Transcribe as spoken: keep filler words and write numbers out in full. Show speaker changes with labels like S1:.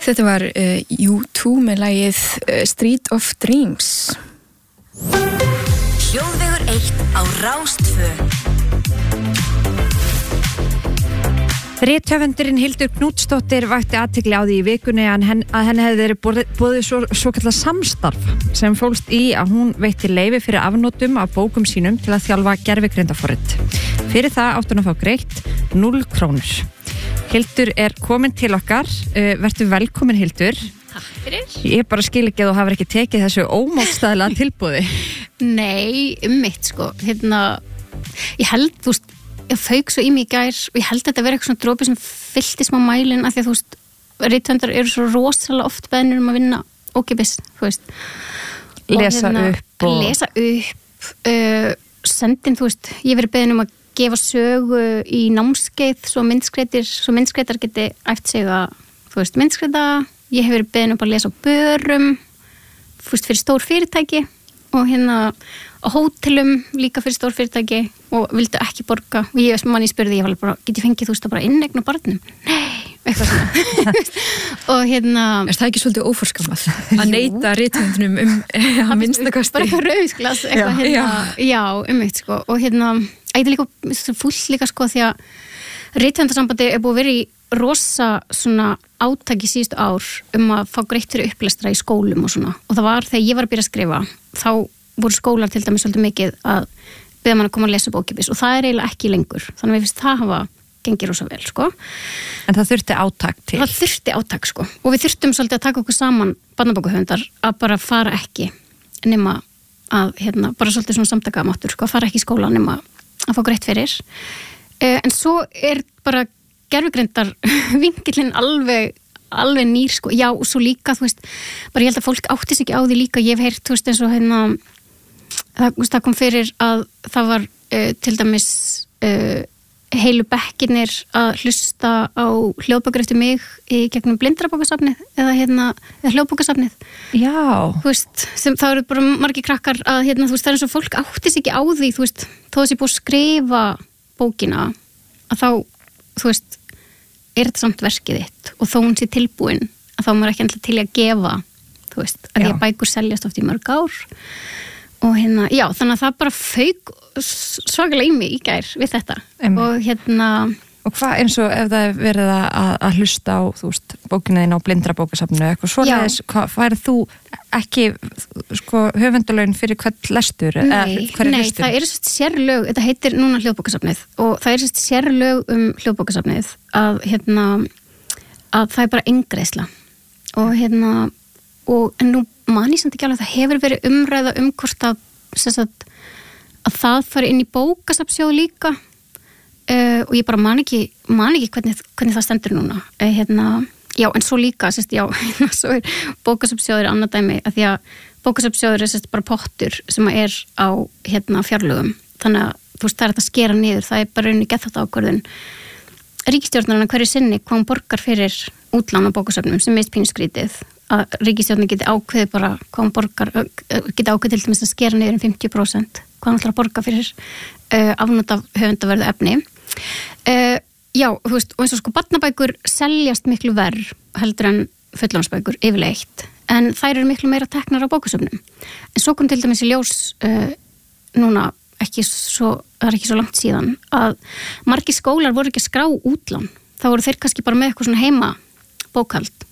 S1: Þetta var uh, U two með lagið uh, Street of Dreams.
S2: Hljóðvegur eitt á Rástvö.
S3: Rithöfundurinn Hildur Knútsdóttir vakti athygli á því í vikunni að henni, að henni hefði verið boðið svo, svo kallar samstarf sem fólst í að hún veitti leyfi fyrir afnotum af bókum sínum til að þjálfa gervigreindaforrit. Fyrir það átti hún að fá greitt núll krónur. Hildur er komin til okkar, uh, vertu velkomin Hildur.
S4: Takk fyrir.
S3: Ég bara skil ekki að þú hafur ekki tekið þessu ómótstæðilega tilboði.
S4: Nei, um mitt sko, hérna, ég held, þú veist, ég fauk svo í mig í gær og ég held að þetta verið eitthvað svona dropi sem fyllti smá mælinn af því að þú veist, rithöfundar eru svo rosalega oft beðnir um að vinna ókeypis, þú veist.
S3: Lesa
S4: hérna,
S3: upp og...
S4: Lesa upp, uh, sendin, þú veist, ég verið beðin um að gefa sögu í námskeið svo myndskreitir, svo myndskreitar geti æft sig að, þú veist, myndskreita, ég hef verið beðin um að lesa á börum, þú veist, fyrir stór fyrirtæki og hérna á hótelum líka fyrir stór fyrirtæki og vildu ekki borga og ég veist manni spurði, ég var bara, get ég fengið þú veist að bara innegna barnum? Nei, eitthvað svona og hérna
S1: Er það ekki svolítið óforskammað að neita rithöfundunum um að minnstakosti?
S4: Bara eitthvað rauðsglas, eitthvað
S1: Já,
S4: hérna,
S1: já.
S4: já, um eitt sko og hérna, eitthvað líka full líka sko því að rithöfundarsambandi er búið að vera í rosa svona átaki síðustu ár um að fá greitt fyrir upplestra í skólum og svona og það var þegar ég var að byrja að skrifa þá voru skólar til dæmis svolítið mikið að beða mann að koma að lesa upp ókeypis og það er eiginlega ekki lengur þannig að við finnst það hafa gengið rosa vel sko.
S3: En það þurfti átak til?
S4: Það þurfti átak sko og við þurftum svolítið að taka okkur saman barnabókahöfundar að bara fara ekki nema að hérna bara svolítið svona samtakamáttur sko að fara ekki í skóla nema að fá greitt fyrir uh, en svo er bara gervigreindar vinkillinn alveg alveg nýr sko, já og svo líka þú veist, bara ég held að fólk átti sig ekki á því líka ég hef heyrt, þú veist, eins og hérna það, það kom fyrir að það var uh, til dæmis uh, heilu bekkinir að hlusta á hljóðbækur eftir mig í gegnum blindrabókasafnið eða hérna, eða hljóðbókasafnið
S3: Já.
S4: Þú veist, sem það eru bara margir krakkar að hérna, þú veist, það er eins og fólk átti sig ekki á því þú veist, þó þessi búið að skrifa bókina að þá, þú veist er þetta samt verkið þitt og þó hún sé tilbúin að þá maður ekki alltaf til að gefa þú veist, að því að bækur seljast oft í mörg ár og hérna, já, þannig að það bara fauk svakalega í mig í gær við þetta
S3: Em.
S4: og hérna
S3: Og hvað eins og ef það er verið að, að hlusta á, þú veist, bókina þín á blindrabókasafnu eitthvað svoleiðis, hvað færð þú ekki, sko, höfundalaun fyrir hvern lestur?
S4: Nei, nei það eru sérst sérlög, þetta heitir núna hljóðbókasafnið og það eru sérst sérlög um hljóðbókasafnið að, hérna, að það er bara eingreiðsla og, hérna, og en nú man ég samt ekki alveg, það hefur verið umræða um hvort að, sérst, að það fari inn í bókasafnsjóð líka Uh, og ég bara man ekki, man ekki hvernig, hvernig það stendur núna uh, hérna, já, en svo líka sérst, já, svo er bókasafnsjóður annað dæmi, að því að bókasafnsjóður er sérst, bara pottur sem er á hérna, fjárlögum, þannig að þú veist, það er að skera niður, það er bara rauninni geðþátt ákvörðun ríkisstjórnarna hverju sinni hvað hún borgar fyrir útlán á bókasafnum sem mist pínuskrítið að ríkisstjórnarna geti ákveði bara hvað hún borgar, geti ákveði til dæmis að skera niður um fimmtíu prósent hvað hún ætlar að borga fyrir uh, afnót af höfundaverðu efni Uh, já, þú veist, og eins og sko barnabækur seljast miklu verð heldur en fullorðinsbækur yfirleitt en þær eru miklu meira teknar á bókasöfnum en svo kom til dæmis í ljós uh, núna ekki svo það er ekki svo langt síðan að margir skólar voru ekki að skrá útlán þá voru þeir kannski bara með eitthvað svona heima bókhald